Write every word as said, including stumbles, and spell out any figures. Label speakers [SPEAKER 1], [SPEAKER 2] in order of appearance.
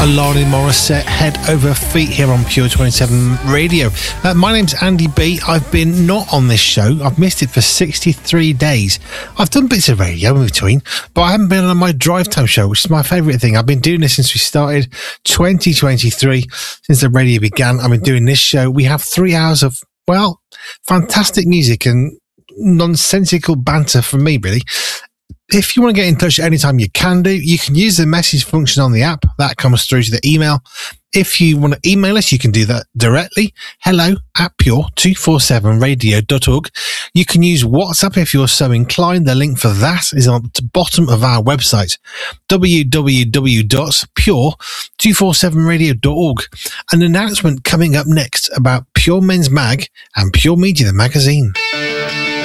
[SPEAKER 1] Alanis Morissette, Head Over Feet, here on Pure twenty-seven Radio. Uh, my name's Andy B. I've been not on this show. I've missed it for sixty-three days. I've done bits of radio in between, but I haven't been on my drive time show, which is my favourite thing. I've been doing this since we started twenty twenty-three, since the radio began. I've been doing this show. We have three hours of, well, fantastic music and nonsensical banter from me, really. If you want to get in touch anytime, you can do. You can use the message function on the app. That comes through to the email. If you want to email us, you can do that directly. Hello at pure two forty-seven radio dot org. You can use WhatsApp if you're so inclined. The link for that is on the bottom of our website, w w w dot pure two forty-seven radio dot org. An announcement coming up next about Pure Men's Mag and Pure Media, the magazine.